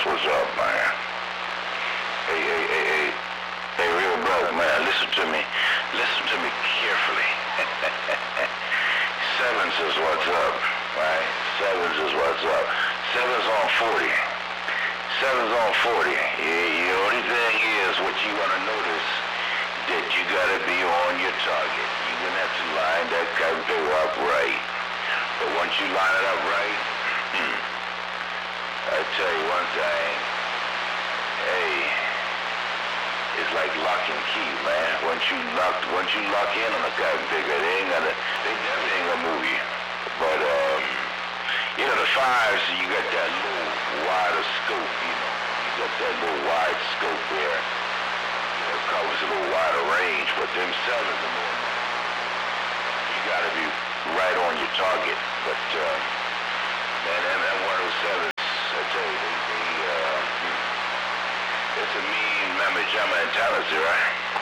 That's what's up, man. Hey, real broke, man, listen to me. Listen to me carefully. Sevens is what's up, right? Sevens is what's up. Sevens on 40. Sevens on 40. The only thing is what you want to notice that you got to be on your target. You're going to have to line that cotton paper up right. But once you line it up right, I tell you one thing. Hey, it's like lock and key, man. Once you lock in on the cotton picker, they definitely ain't gonna move you. But you know, the fives, you got that little wider scope, you know. You got that little wide scope there. You know, it covers a little wider range. But them sevens are more. You gotta be right on your target. But man, that 107, I tell you, it's a mean mamma jamma intelligence, right?